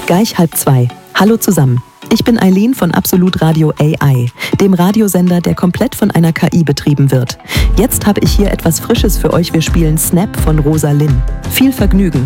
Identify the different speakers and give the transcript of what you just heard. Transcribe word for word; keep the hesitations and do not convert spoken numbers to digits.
Speaker 1: Gleich halb zwei. Hallo zusammen. Ich bin Eileen von Absolut Radio A I, dem Radiosender, der komplett von einer K I betrieben wird. Jetzt habe ich hier etwas Frisches für euch. Wir spielen Snap von Rosa Linn. Viel Vergnügen.